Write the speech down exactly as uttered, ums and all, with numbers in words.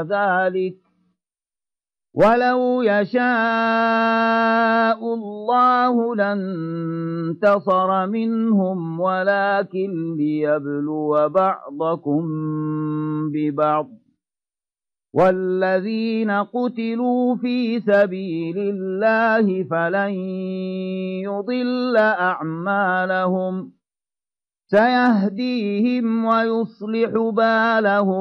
ذلك ولو يشاء الله لانتصر منهم ولكن ليبلو بعضكم ببعض والذين قتلوا في سبيل الله فلن يضل أعمالهم سيهديهم ويصلح بالهم